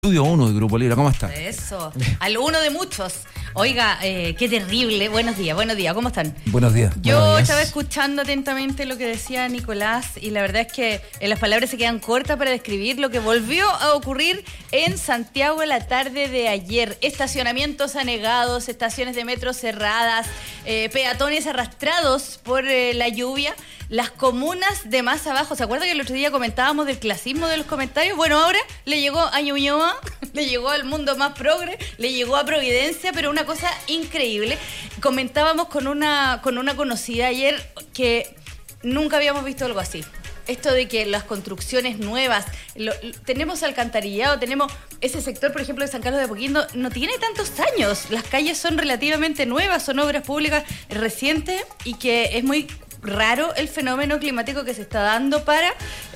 Estudio 1 de Grupo Libra, ¿cómo está? Eso, al uno de muchos. Oiga, qué terrible. Buenos días, ¿cómo están? Buenos días. Yo estaba escuchando atentamente lo que decía Nicolás y la verdad es que las palabras se quedan cortas para describir lo que volvió a ocurrir en Santiago la tarde de ayer. Estacionamientos anegados, estaciones de metro cerradas, peatones arrastrados por la lluvia. Las comunas de más abajo, ¿se acuerdan que el otro día comentábamos del clasismo de los comentarios? Bueno, ahora le llegó a Ñuñoa, le llegó al mundo más progre, le llegó a Providencia, pero una cosa increíble. Comentábamos con una conocida ayer que nunca habíamos visto algo así. Esto de que las construcciones nuevas, tenemos alcantarillado, tenemos ese sector, por ejemplo, de San Carlos de Apoquindo, no tiene tantos años. Las calles son relativamente nuevas, son obras públicas recientes y que es muy raro el fenómeno climático que se está dando para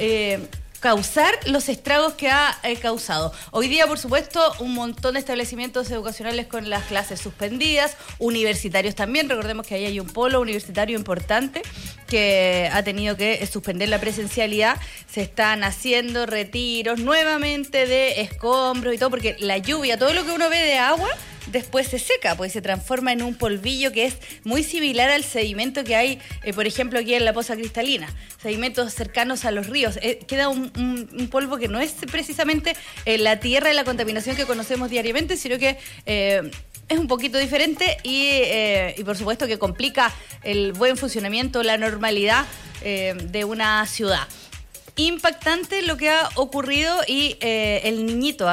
causar los estragos que ha causado. Hoy día, por supuesto, un montón de establecimientos educacionales con las clases suspendidas, universitarios también. Recordemos que ahí hay un polo universitario importante que ha tenido que suspender la presencialidad. Se están haciendo retiros nuevamente de escombros y todo, porque la lluvia, todo lo que uno ve de agua, después se seca, pues se transforma en un polvillo que es muy similar al sedimento que hay, por ejemplo, aquí en la Poza Cristalina, sedimentos cercanos a los ríos. Queda un polvo que no es precisamente la tierra de la contaminación que conocemos diariamente, sino que es un poquito diferente y por supuesto que complica el buen funcionamiento, la normalidad de una ciudad. Impactante lo que ha ocurrido y el niñito,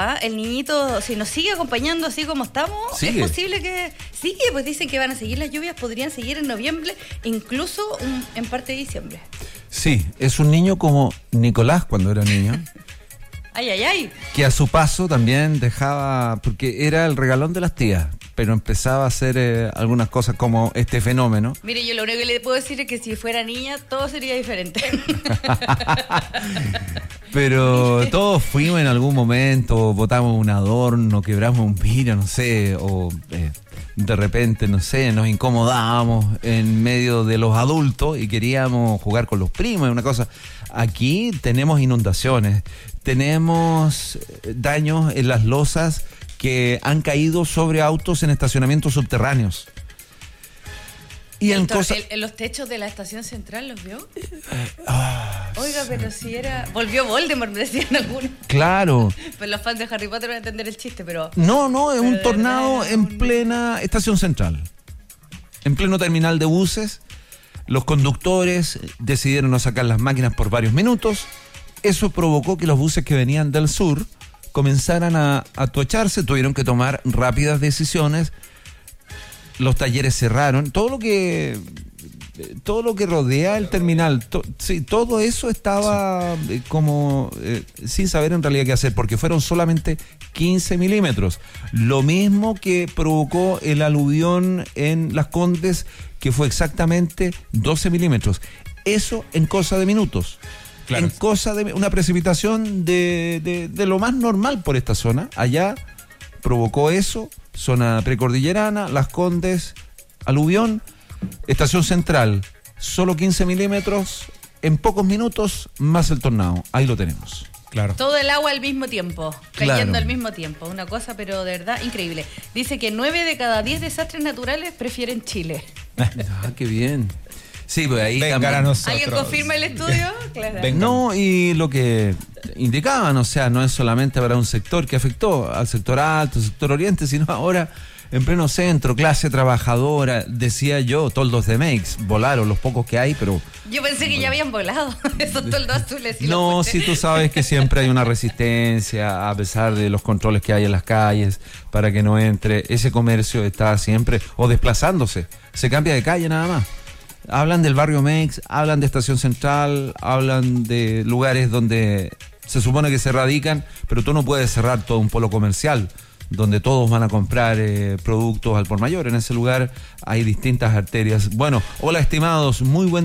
si nos sigue acompañando así como estamos, ¿sigue? Es posible que sigue, pues dicen que van a seguir las lluvias, podrían seguir en noviembre, incluso en parte de diciembre. Sí, es un niño como Nicolás cuando era niño. Ay. Que a su paso también dejaba, porque era el regalón de las tías, pero empezaba a hacer algunas cosas como este fenómeno. Mire, yo lo único que le puedo decir es que si fuera niña todo sería diferente. Pero todos fuimos en algún momento, botamos un adorno, quebramos un vidrio, no sé, o de repente, no sé, nos incomodábamos en medio de los adultos y queríamos jugar con los primos, una cosa. Aquí tenemos inundaciones, tenemos daños en las losas que han caído sobre autos en estacionamientos subterráneos. Y en los techos de la estación central, ¿los vio? Oiga, pero si era... Volvió Voldemort, me decían algunos. Claro. Pues los fans de Harry Potter van a entender el chiste, pero... No, es un tornado en plena estación central. En pleno terminal de buses. Los conductores decidieron no sacar las máquinas por varios minutos. Eso provocó que los buses que venían del sur comenzaran a atocharse, tuvieron que tomar rápidas decisiones. Los talleres cerraron, todo lo que rodea el terminal, todo eso estaba como sin saber en realidad qué hacer, porque fueron solamente 15 milímetros. Lo mismo que provocó el aluvión en Las Condes, que fue exactamente 12 milímetros. Eso en cosa de minutos. Claro. En cosa de una precipitación de lo más normal por esta zona. Allá provocó eso, zona precordillerana, Las Condes, aluvión, estación central, solo 15 milímetros, en pocos minutos, más el tornado. Ahí lo tenemos. Claro. Todo el agua al mismo tiempo, cayendo al mismo tiempo. Una cosa, pero de verdad, increíble. Dice que 9 de cada 10 desastres naturales prefieren Chile. Qué bien. Sí, pues ahí vengan a nosotros. ¿Alguien confirma el estudio? Claro. No, y lo que indicaban, o sea, no es solamente para un sector que afectó al sector alto, sector oriente, sino ahora en pleno centro, clase trabajadora, decía yo, toldos de Meix, volaron los pocos que hay, pero... Yo pensé que ya habían volado esos toldos azules. No, sí, tú sabes que siempre hay una resistencia, a pesar de los controles que hay en las calles, para que no entre. Ese comercio está siempre, o desplazándose, se cambia de calle nada más. Hablan del barrio Meix, hablan de Estación Central, hablan de lugares donde se supone que se radican, pero tú no puedes cerrar todo un polo comercial donde todos van a comprar productos al por mayor. En ese lugar hay distintas arterias. Bueno, hola estimados, muy buen